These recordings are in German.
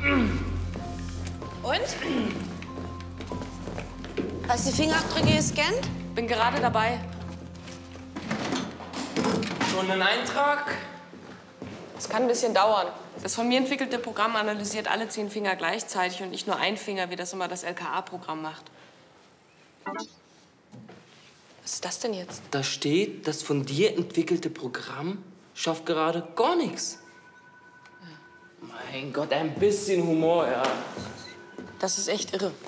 Und? Hast du die Fingerabdrücke gescannt? Bin gerade dabei. Schon ein Eintrag? Es kann ein bisschen dauern. Das von mir entwickelte Programm analysiert alle 10 Finger gleichzeitig und nicht nur einen Finger, wie das immer das LKA-Programm macht. Was ist das denn jetzt? Da steht, das von dir entwickelte Programm schafft gerade gar nichts. Mein Gott, ein bisschen Humor, ja. Das ist echt irre.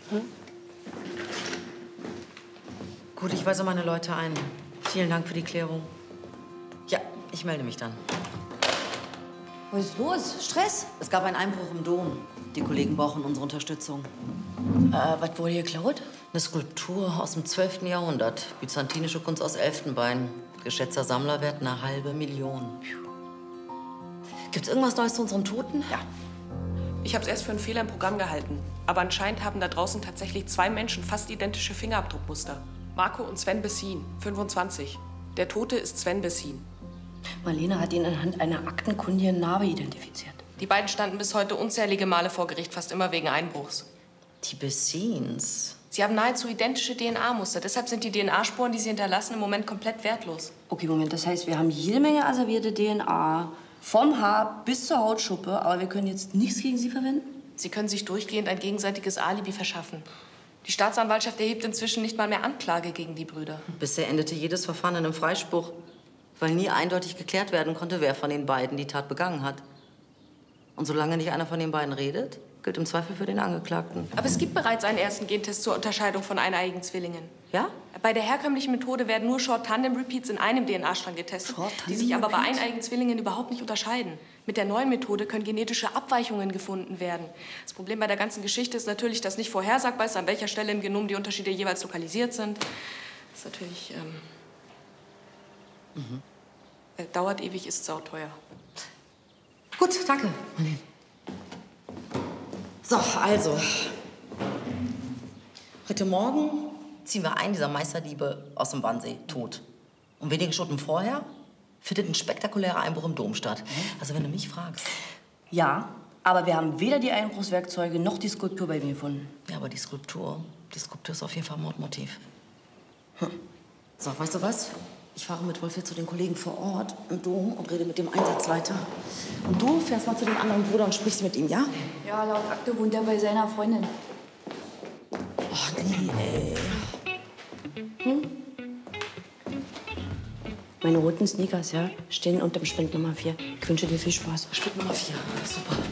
Gut, ich weise meine Leute ein. Vielen Dank für die Klärung. Ja, ich melde mich dann. Was ist los? Stress? Es gab einen Einbruch im Dom. Die Kollegen brauchen unsere Unterstützung. Was wurde hier geklaut? Eine Skulptur aus dem 12. Jahrhundert. Byzantinische Kunst aus Elfenbein. Geschätzter Sammlerwert 1,5 Million. Gibt's irgendwas Neues zu unseren Toten? Ja. Ich habe es erst für einen Fehler im Programm gehalten. Aber anscheinend haben da draußen tatsächlich 2 Menschen fast identische Fingerabdruckmuster. Marco und Sven Bessin, 25. Der Tote ist Sven Bessin. Marlene hat ihn anhand einer aktenkundigen Narbe identifiziert. Die beiden standen bis heute unzählige Male vor Gericht, fast immer wegen Einbruchs. Die Bessins. Sie haben nahezu identische DNA-Muster. Deshalb sind die DNA-Spuren, die sie hinterlassen, im Moment komplett wertlos. Okay, Moment, das heißt, wir haben jede Menge asservierte DNA. Vom Haar bis zur Hautschuppe, aber wir können jetzt nichts gegen sie verwenden? Sie können sich durchgehend ein gegenseitiges Alibi verschaffen. Die Staatsanwaltschaft erhebt inzwischen nicht mal mehr Anklage gegen die Brüder. Bisher endete jedes Verfahren in einem Freispruch, weil nie eindeutig geklärt werden konnte, wer von den beiden die Tat begangen hat. Und solange nicht einer von den beiden redet, gilt im Zweifel für den Angeklagten. Aber es gibt bereits einen ersten Gentest zur Unterscheidung von eineiigen Zwillingen. Ja? Bei der herkömmlichen Methode werden nur Short-Tandem-Repeats in einem DNA-Strang getestet, die sich aber bei eineigen Zwillingen überhaupt nicht unterscheiden. Mit der neuen Methode können genetische Abweichungen gefunden werden. Das Problem bei der ganzen Geschichte ist natürlich, dass nicht vorhersagbar ist, an welcher Stelle im Genom die Unterschiede jeweils lokalisiert sind. Das ist natürlich, dauert ewig, ist sauteuer. Gut, danke. So, also. Heute Morgen ziehen wir einen dieser Meisterdiebe aus dem Wannsee tot. Und wenige Stunden vorher findet ein spektakulärer Einbruch im Dom statt. Also wenn du mich fragst. Ja, aber wir haben weder die Einbruchswerkzeuge noch die Skulptur bei mir gefunden. Ja, aber die Skulptur ist auf jeden Fall ein Mordmotiv. So, weißt du was? Ich fahre mit Wolf jetzt zu den Kollegen vor Ort im Dom und rede mit dem Einsatzleiter. Und du fährst mal zu dem anderen Bruder und sprichst mit ihm, ja? Ja, laut Akte wohnt er bei seiner Freundin. Ach nee, ey. Meine roten Sneakers, ja, stehen unterm Spind Nummer 4. Ich wünsche dir viel Spaß. Spind Nummer 4, super.